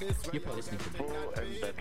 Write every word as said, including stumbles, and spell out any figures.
You're probably listening to me. Full and better.